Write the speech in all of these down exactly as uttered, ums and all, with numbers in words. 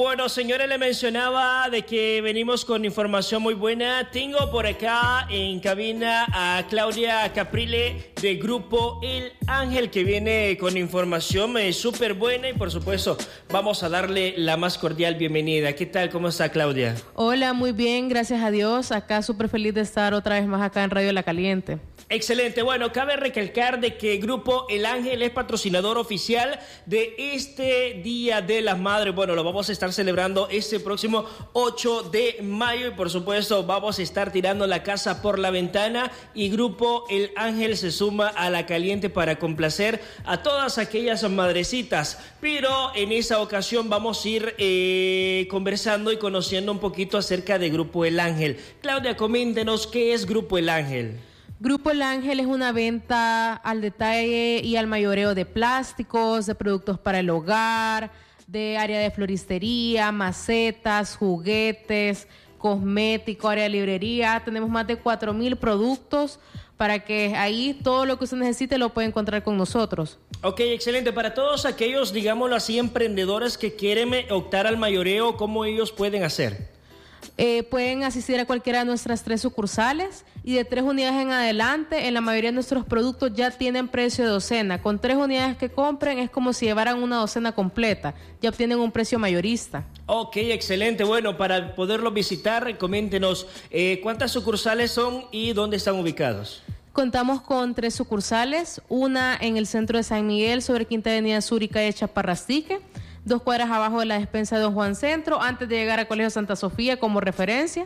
Bueno, señores, le mencionaba de que venimos con información muy buena. Tengo por acá en cabina a Claudia Caprile del grupo El Ángel, que viene con información eh, súper buena y por supuesto vamos a darle la más cordial bienvenida. ¿Qué tal? ¿Cómo está, Claudia? Hola, muy bien, gracias a Dios. Acá súper feliz de estar otra vez más acá en Radio La Caliente. Excelente. Bueno, cabe recalcar de que Grupo El Ángel es patrocinador oficial de este Día de las Madres. Bueno, lo vamos a estar celebrando este próximo ocho de mayo y por supuesto vamos a estar tirando la casa por la ventana y Grupo El Ángel se suma a La Caliente para complacer a todas aquellas madrecitas. Pero en esa ocasión vamos a ir eh, conversando y conociendo un poquito acerca de Grupo El Ángel. Claudia, coméntenos qué es Grupo El Ángel. Grupo El Ángel es una venta al detalle y al mayoreo de plásticos, de productos para el hogar, de área de floristería, macetas, juguetes, cosmético, área de librería. Tenemos más de cuatro mil productos para que ahí todo lo que usted necesite lo puede encontrar con nosotros. Ok, excelente. Para todos aquellos, digámoslo así, emprendedores que quieren optar al mayoreo, ¿cómo ellos pueden hacer? Eh, pueden asistir a cualquiera de nuestras tres sucursales y de tres unidades en adelante, en la mayoría de nuestros productos ya tienen precio de docena. Con tres unidades que compren es como si llevaran una docena completa, ya obtienen un precio mayorista. Ok, excelente. Bueno, para poderlo visitar, coméntenos eh, cuántas sucursales son y dónde están ubicados. Contamos con tres sucursales, una en el centro de San Miguel sobre Quinta Avenida Sur y calle Chaparrastique, dos cuadras abajo de la despensa de Don Juan Centro, antes de llegar al Colegio Santa Sofía como referencia.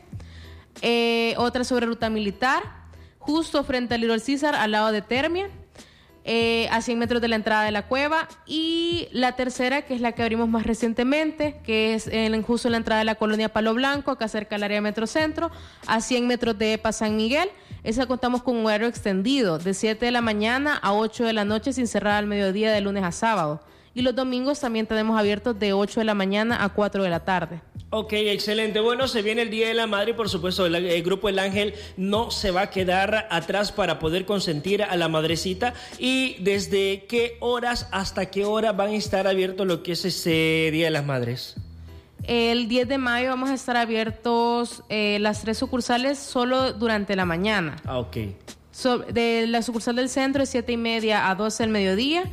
Eh, otra sobre Ruta Militar, justo frente al Little César, al lado de Termia, eh, a cien metros de la entrada de la cueva. Y la tercera, que es la que abrimos más recientemente, que es en, justo en la entrada de la colonia Palo Blanco, acá cerca del área de Metrocentro, a cien metros de EPA San Miguel. Esa contamos con un horario extendido, de siete de la mañana a ocho de la noche, sin cerrar al mediodía, de lunes a sábado. Y los domingos también tenemos abiertos de ocho de la mañana a cuatro de la tarde. Ok, excelente. Bueno, se viene el Día de la Madre y por supuesto el, el Grupo El Ángel no se va a quedar atrás para poder consentir a la madrecita. ¿Y desde qué horas hasta qué hora van a estar abiertos lo que es ese Día de las Madres? El diez de mayo vamos a estar abiertos eh, las tres sucursales solo durante la mañana. Ah, ok. So, de la sucursal del centro es siete y media a doce del mediodía.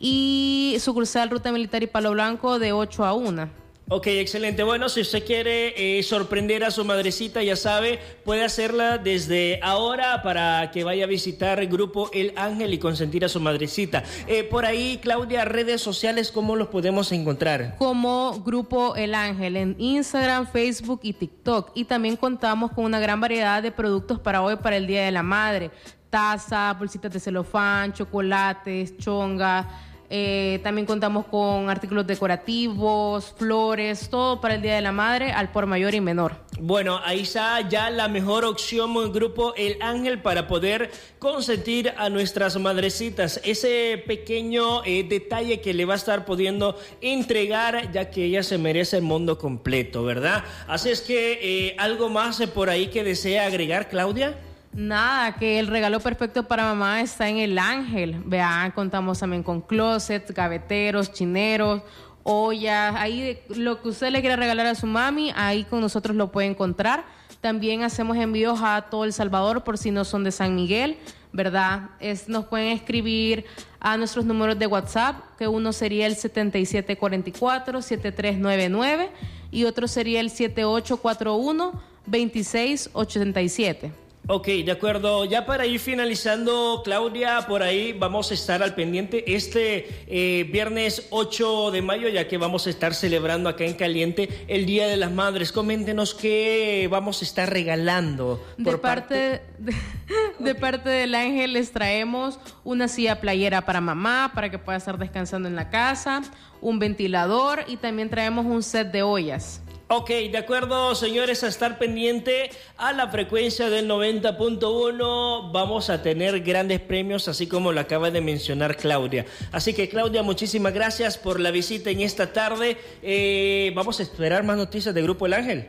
Y sucursal Ruta Militar y Palo Blanco de ocho a una. Ok, excelente. Bueno, si usted quiere eh, sorprender a su madrecita, ya sabe, puede hacerla desde ahora para que vaya a visitar el Grupo El Ángel y consentir a su madrecita. Eh, por ahí, Claudia, redes sociales, ¿cómo los podemos encontrar? Como Grupo El Ángel en Instagram, Facebook y TikTok. Y también contamos con una gran variedad de productos para hoy, para el Día de la Madre. Taza, bolsitas de celofán, chocolates, chonga. Eh, también contamos con artículos decorativos, flores, todo para el Día de la Madre, al por mayor y menor. Bueno, ahí está ya la mejor opción, el Grupo El Ángel, para poder consentir a nuestras madrecitas. Ese pequeño eh, detalle que le va a estar pudiendo entregar, ya que ella se merece el mundo completo, ¿verdad? Así es que, eh, ¿algo más por ahí que desea agregar, Claudia? Nada, que el regalo perfecto para mamá está en El Ángel. Vean, contamos también con closets, gaveteros, chineros, ollas. Ahí lo que usted le quiera regalar a su mami, ahí con nosotros lo puede encontrar. También hacemos envíos a todo El Salvador por si no son de San Miguel, ¿verdad? Es, nos pueden escribir a nuestros números de WhatsApp, que uno sería el setenta y siete cuarenta y cuatro, setenta y tres noventa y nueve y otro sería el setenta y ocho cuarenta y uno, veintiséis ochenta y siete. Ok, de acuerdo. Ya para ir finalizando, Claudia, por ahí vamos a estar al pendiente este eh, viernes ocho de mayo, ya que vamos a estar celebrando acá en Caliente el Día de las Madres. Coméntenos qué vamos a estar regalando. De por parte, parte... De, de okay. parte del Ángel les traemos una silla playera para mamá, para que pueda estar descansando en la casa, un ventilador y también traemos un set de ollas. Ok, de acuerdo, señores, a estar pendiente a la frecuencia del noventa punto uno. Vamos a tener grandes premios, así como lo acaba de mencionar Claudia. Así que, Claudia, muchísimas gracias por la visita en esta tarde. Eh, vamos a esperar más noticias de Grupo El Ángel.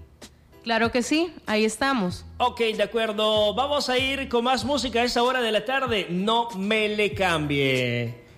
Claro que sí, ahí estamos. Ok, de acuerdo. Vamos a ir con más música a esa hora de la tarde. No me le cambie.